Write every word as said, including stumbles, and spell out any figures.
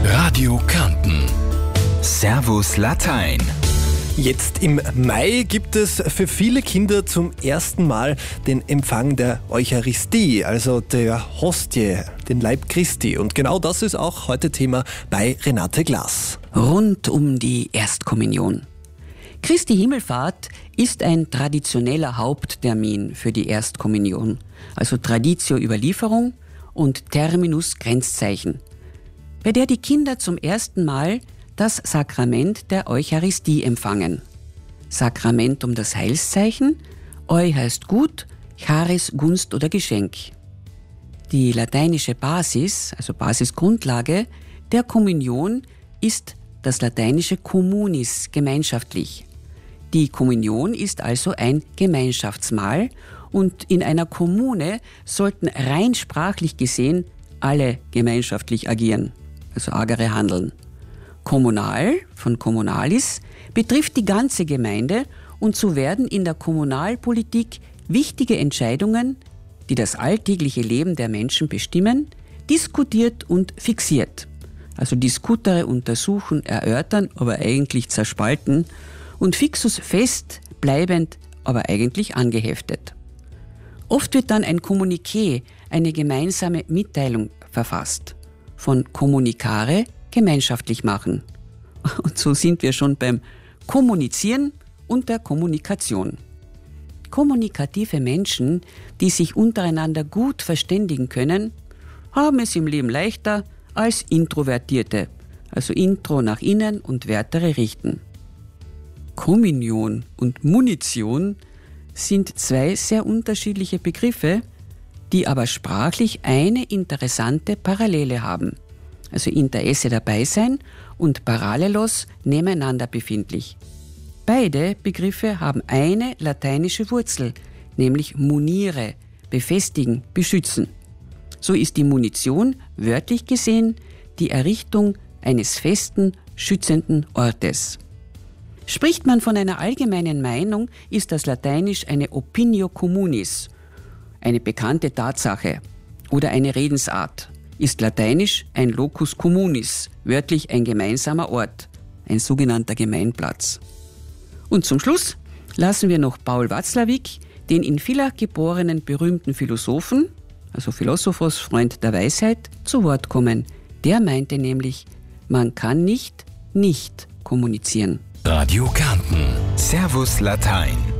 Radio Kärnten. Servus Latein. Jetzt im Mai gibt es für viele Kinder zum ersten Mal den Empfang der Eucharistie, also der Hostie, den Leib Christi. Und genau das ist auch heute Thema bei Renate Glas. Rund um die Erstkommunion. Christi Himmelfahrt ist ein traditioneller Haupttermin für die Erstkommunion, also Traditio Überlieferung und Terminus Grenzzeichen, bei der die Kinder zum ersten Mal das Sakrament der Eucharistie empfangen. Sakramentum das Heilszeichen, Eu heißt gut, Charis Gunst oder Geschenk. Die lateinische Basis, also Basisgrundlage, der Kommunion ist das lateinische communis, gemeinschaftlich. Die Kommunion ist also ein Gemeinschaftsmahl und in einer Kommune sollten rein sprachlich gesehen alle gemeinschaftlich agieren, also agere handeln. Kommunal, von communalis, betrifft die ganze Gemeinde und so werden in der Kommunalpolitik wichtige Entscheidungen, die das alltägliche Leben der Menschen bestimmen, diskutiert und fixiert. Also discutere, untersuchen, erörtern, aber eigentlich zerspalten und fixus fest, bleibend, aber eigentlich angeheftet. Oft wird dann ein Kommuniqué, eine gemeinsame Mitteilung verfasst. Von communicare, gemeinschaftlich machen. Und so sind wir schon beim Kommunizieren und der Kommunikation. Kommunikative Menschen, die sich untereinander gut verständigen können, haben es im Leben leichter als Introvertierte, also Intro nach innen und Vertere richten. Kommunion und Munition sind zwei sehr unterschiedliche Begriffe, die aber sprachlich eine interessante Parallele haben. Also Interesse dabei sein und Parallelos nebeneinander befindlich. Beide Begriffe haben eine lateinische Wurzel, nämlich munire, befestigen, beschützen. So ist die Munition wörtlich gesehen die Errichtung eines festen, schützenden Ortes. Spricht man von einer allgemeinen Meinung, ist das Lateinisch eine opinio communis, eine bekannte Tatsache oder eine Redensart. Ist Lateinisch ein locus communis, wörtlich ein gemeinsamer Ort, ein sogenannter Gemeinplatz. Und zum Schluss lassen wir noch Paul Watzlawick, den in Villach geborenen berühmten Philosophen, also Philosophos, Freund der Weisheit, zu Wort kommen. Der meinte nämlich, man kann nicht nicht kommunizieren. Radio Kärnten. Servus Latein.